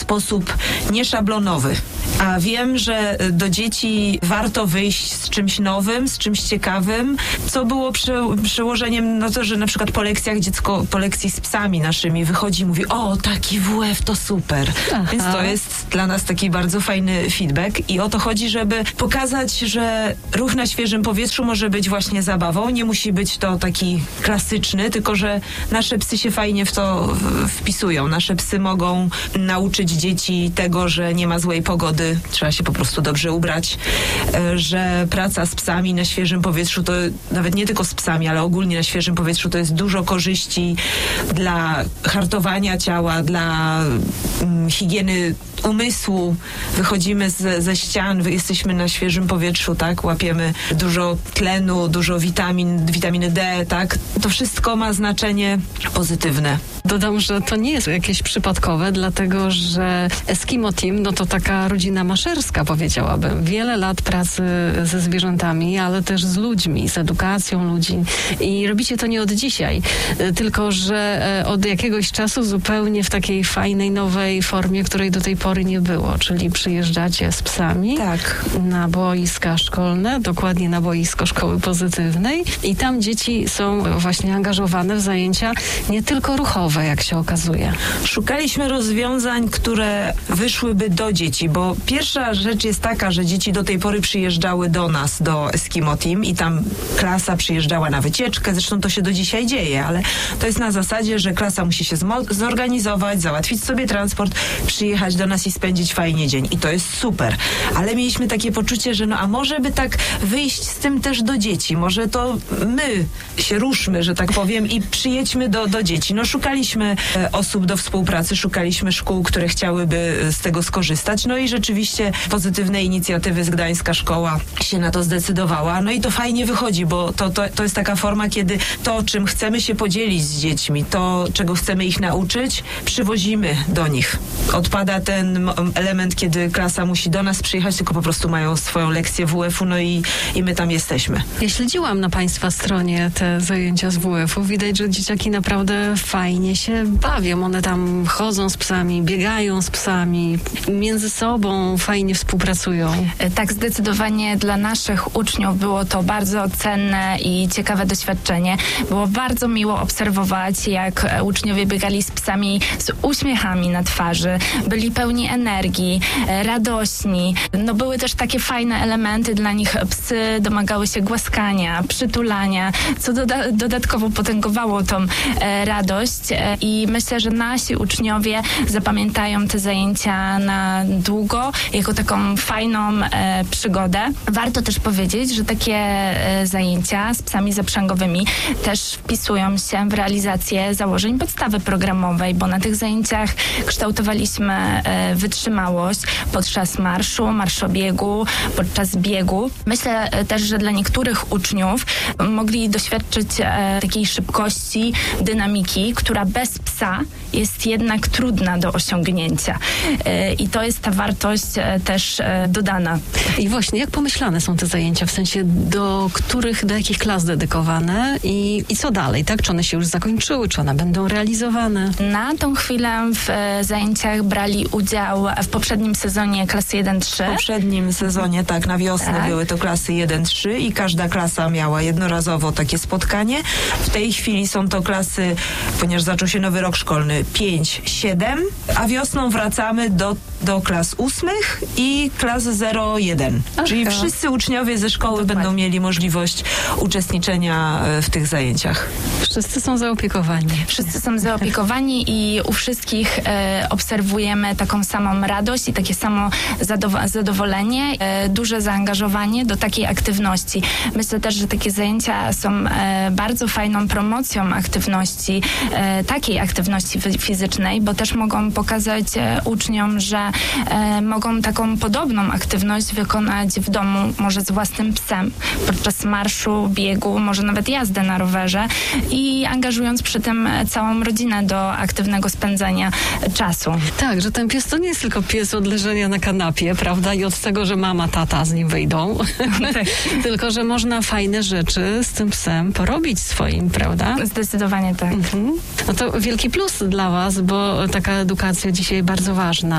sposób nieszablonowy. A wiem, że do dzieci warto wyjść z czymś nowym, z czymś ciekawym, co było przełożeniem na to, że na przykład po lekcjach dziecko, po lekcji z psami naszymi wychodzi i mówi: o, taki WF to super. Aha. Więc to jest dla nas taki bardzo fajny feedback i o to chodzi, żeby pokazać, że ruch na świeżym powietrzu może być właśnie zabawą. Nie musi być to taki klasyczny, tylko że nasze psy się fajnie w to wpisują. Nasze psy mogą nauczyć dzieci tego, że nie ma złej pogody, trzeba się po prostu dobrze ubrać, że praca z psami na świeżym powietrzu to nawet nie tylko z psami, ale ogólnie na świeżym powietrzu to jest dużo korzyści dla hartowania ciała, dla higieny umysłu. Wychodzimy ze ścian, jesteśmy na świeżym powietrzu, tak? Łapiemy dużo tlenu, dużo witaminy D, tak? To wszystko ma znaczenie pozytywne. Dodam, że to nie jest jakieś przypadkowe, dlatego że Eskimo Team, no to taka rodzina maszerska, powiedziałabym. Wiele lat pracy ze zwierzętami, ale też z ludźmi, z edukacją ludzi. I robicie to nie od dzisiaj, tylko że od jakiegoś czasu zupełnie w takiej fajnej, nowej formie, której do tej pory nie było. Czyli przyjeżdżacie z psami na boiska szkolne, dokładnie na boisko Szkoły Pozytywnej i tam dzieci są właśnie angażowane w zajęcia nie tylko ruchowe, jak się okazuje. Szukaliśmy rozwiązań, które wyszłyby do dzieci, bo pierwsza rzecz jest taka, że dzieci do tej pory przyjeżdżały do nas, do Eskimo Team i tam klasa przyjeżdżała na wycieczkę, zresztą to się do dzisiaj dzieje, ale to jest na zasadzie, że klasa musi się zorganizować, załatwić sobie transport, przyjechać do nas i spędzić fajnie dzień. I to jest super. Ale mieliśmy takie poczucie, że a może by tak wyjść z tym też do dzieci, może to my się ruszmy, że tak powiem, i przyjedźmy do dzieci. Szukaliśmy osób do współpracy, szukaliśmy szkół, które chciałyby z tego skorzystać. I rzeczywiście pozytywne inicjatywy z Gdańska Szkoła się na to zdecydowała. I to fajnie wychodzi, bo to jest taka forma, kiedy to, czym chcemy się podzielić z dziećmi, to, czego chcemy ich nauczyć, przywozimy do nich. Odpada ten element, kiedy klasa musi do nas przyjechać, tylko po prostu mają swoją lekcję WF-u, i my tam jesteśmy. Ja śledziłam na Państwa stronie te zajęcia z WF-u. Widać, że dzieciaki naprawdę fajnie się bawią. One tam chodzą z psami, biegają z psami, między sobą fajnie współpracują. Tak, zdecydowanie dla naszych uczniów było to bardzo cenne i ciekawe doświadczenie. Było bardzo miło obserwować, jak uczniowie biegali z psami z uśmiechami na twarzy, byli pełni energii, radośni. Były też takie fajne elementy dla nich. Psy domagały się głaskania, przytulania, co dodatkowo potęgowało tą radość i myślę, że nasi uczniowie zapamiętają te zajęcia na długo, jako taką fajną przygodę. Warto też powiedzieć, że takie zajęcia z psami zaprzęgowymi też wpisują się w realizację założeń podstawy programowej, bo na tych zajęciach kształtowaliśmy wytrzymałość podczas marszobiegu, podczas biegu. Myślę też, że dla niektórych uczniów mogli doświadczyć takiej szybkości, dynamiki, która bez psa jest jednak trudna do osiągnięcia. I to jest ta wartość też dodana. I właśnie, jak pomyślane są te zajęcia? W sensie, do jakich klas dedykowane i co dalej, tak? Czy one się już zakończyły, czy one będą realizowane? Na tą chwilę w zajęciach brali udział w poprzednim sezonie klasy 1-3. W poprzednim sezonie, tak, na wiosnę były to klasy 1-3 i każda klasa miała jednorazowo takie spotkanie. W tej chwili są to klasy, ponieważ zaczął się nowy rok szkolny, 5-7, a wiosną wracamy do klas 8 i klas 0-1. Czyli wszyscy uczniowie ze szkoły będą mieli możliwość uczestniczenia w tych zajęciach. Wszyscy są zaopiekowani. Wszyscy są zaopiekowani i u wszystkich obserwujemy taką samą radość i takie samo zadowolenie, duże zaangażowanie do takiej aktywności. Myślę też, że takie zajęcia są bardzo fajną promocją aktywności, takiej aktywności fizycznej, bo też mogą pokazać uczniom, że mogą taką podobną aktywność wykonać w domu, może z własnym psem, podczas marszu, biegu, może nawet jazdę na rowerze i angażując przy tym całą rodzinę do aktywnego spędzania czasu. Tak, że ten pies to nie jest tylko pies od leżenia na kanapie, prawda? I od tego, że mama, tata z nim wyjdą. Tylko, że można fajne rzeczy z tym psem porobić swoim, prawda? Zdecydowanie tak. No to wielki plus dla Was, bo taka edukacja dzisiaj bardzo ważna.